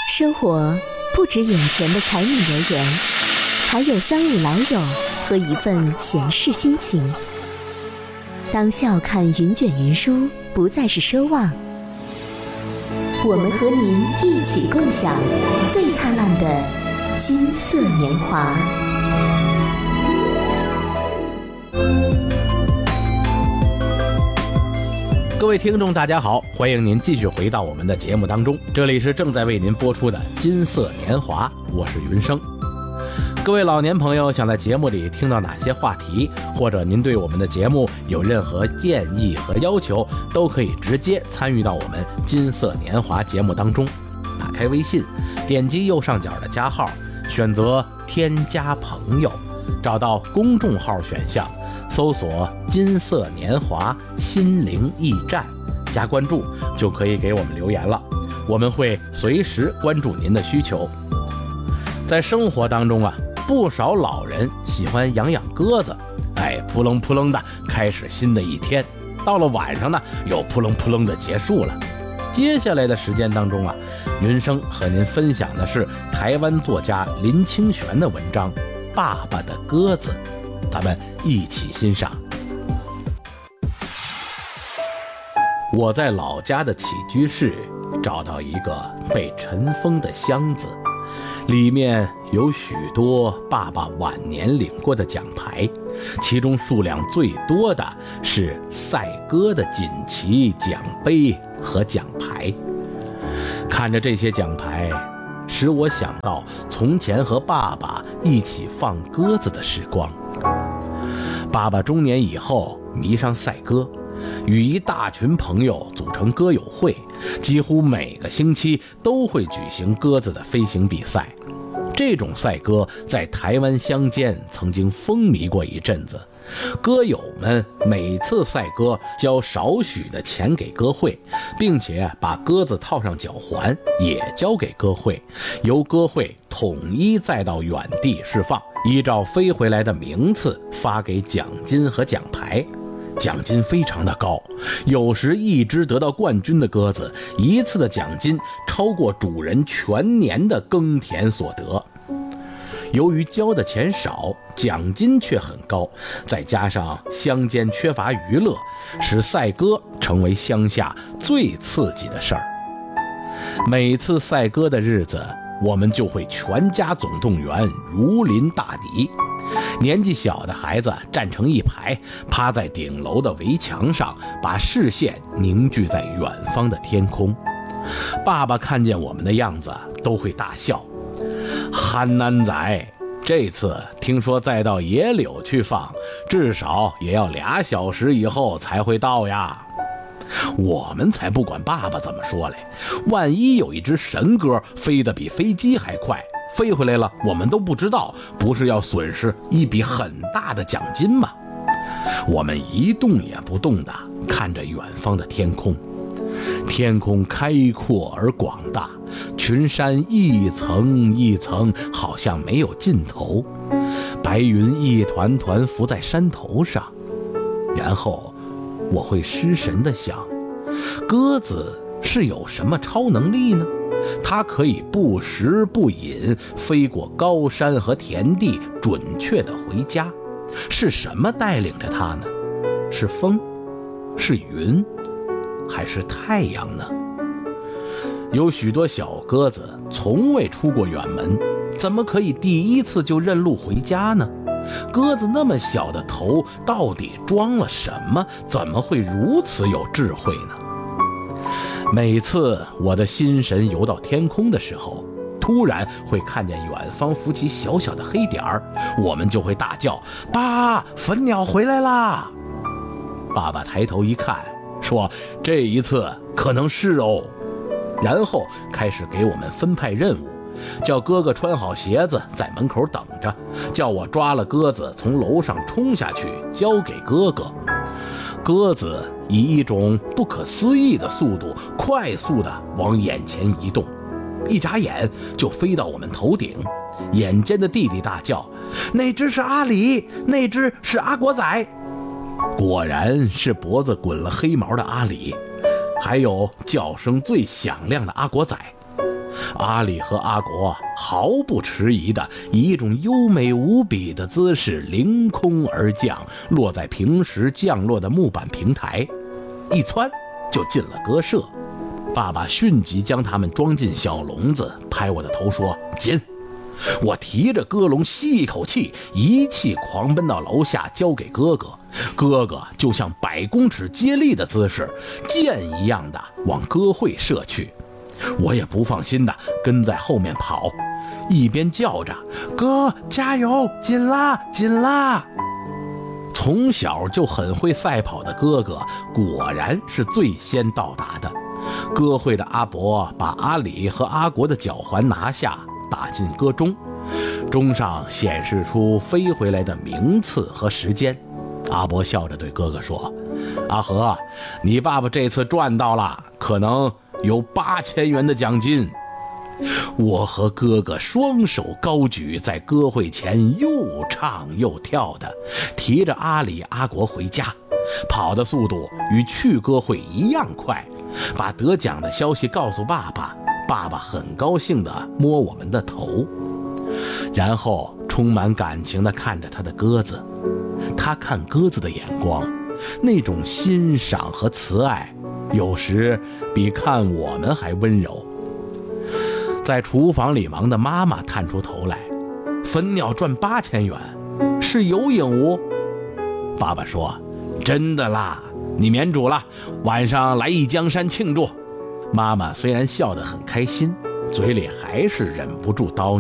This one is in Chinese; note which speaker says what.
Speaker 1: 生活不止眼前的柴米油盐，还有三五老友和一份闲适心情。当笑看云卷云舒不再是奢望，我们和您一起共享最灿烂的金色年华。
Speaker 2: 各位听众大家好，欢迎您继续回到我们的节目当中，这里是正在为您播出的金色年华，我是云生。各位老年朋友想在节目里听到哪些话题，或者您对我们的节目有任何建议和要求，都可以直接参与到我们金色年华节目当中。打开微信，点击右上角的加号，选择添加朋友，找到公众号选项，搜索金色年华心灵驿站，加关注就可以给我们留言了，我们会随时关注您的需求。在生活当中不少老人喜欢养鸽子，扑棱扑棱的开始新的一天，到了晚上呢，又扑棱扑棱的结束了。接下来的时间当中云生和您分享的是台湾作家林清玄的文章《爸爸的鸽子》，咱们一起欣赏。我在老家的起居室找到一个被尘封的箱子，里面有许多爸爸晚年领过的奖牌，其中数量最多的是赛鸽的锦旗、奖杯和奖牌。看着这些奖牌，使我想到从前和爸爸一起放鸽子的时光。爸爸中年以后迷上赛鸽，与一大群朋友组成鸽友会，几乎每个星期都会举行鸽子的飞行比赛。这种赛鸽在台湾乡间曾经风靡过一阵子，鸽友们每次赛鸽交少许的钱给鸽会，并且把鸽子套上脚环也交给鸽会，由鸽会统一再到远地释放，依照飞回来的名次发给奖金和奖牌。奖金非常的高，有时一只得到冠军的鸽子，一次的奖金超过主人全年的耕田所得。由于交的钱少，奖金却很高，再加上乡间缺乏娱乐，使赛鸽成为乡下最刺激的事儿。每次赛鸽的日子，我们就会全家总动员，如临大敌。年纪小的孩子站成一排，趴在顶楼的围墙上，把视线凝聚在远方的天空。爸爸看见我们的样子都会大笑。憨男仔，这次听说再到野柳去放，至少也要2小时以后才会到呀。我们才不管爸爸怎么说嘞，万一有一只神鸽飞得比飞机还快，飞回来了我们都不知道，不是要损失一笔很大的奖金吗？我们一动也不动地看着远方的天空，天空开阔而广大，群山一层一层，好像没有尽头，白云一团团浮在山头上。然后我会失神地想，鸽子是有什么超能力呢？它可以不食不饮，飞过高山和田地，准确地回家。是什么带领着它呢？是风？是云？还是太阳呢？有许多小鸽子从未出过远门，怎么可以第一次就认路回家呢？鸽子那么小的头到底装了什么？怎么会如此有智慧呢？每次我的心神游到天空的时候，突然会看见远方浮起小小的黑点儿，我们就会大叫：爸，粉鸟回来啦！爸爸抬头一看，说：这一次可能是哦。然后开始给我们分派任务，叫哥哥穿好鞋子在门口等着，叫我抓了鸽子从楼上冲下去交给哥哥。鸽子以一种不可思议的速度快速地往眼前移动，一眨眼就飞到我们头顶。眼尖的弟弟大叫：那只是阿里，那只是阿国仔。果然是脖子滚了黑毛的阿里，还有叫声最响亮的阿国仔。 阿里和阿国毫不迟疑地以一种优美无比的姿势凌空而降，落在平时降落的木板平台，一窜就进了鸽舍。爸爸迅即将他们装进小笼子，拍我的头说：“进！”我提着鸽笼吸一口气，一气狂奔到楼下交给哥哥。哥哥就像100公尺接力的姿势，箭一样的往鸽会射去。我也不放心的跟在后面跑，一边叫着：“哥，加油，紧啦，紧啦！”从小就很会赛跑的哥哥，果然是最先到达的。鸽会的阿伯把阿里和阿国的脚环拿下，打进鸽钟，钟上显示出飞回来的名次和时间。阿伯笑着对哥哥说：“阿和，你爸爸这次赚到了，可能有8000元的奖金。”我和哥哥双手高举，在歌会前又唱又跳的，提着阿里阿国回家，跑的速度与去歌会一样快，把得奖的消息告诉爸爸。爸爸很高兴地摸我们的头，然后充满感情地看着他的鸽子。他看鸽子的眼光，那种欣赏和慈爱，有时比看我们还温柔。在厨房里忙的妈妈探出头来：“粉鸟赚8000元，是有影无？”爸爸说：“真的啦，你免煮了，晚上来一江山庆祝。”妈妈虽然笑得很开心，嘴里还是忍不住叨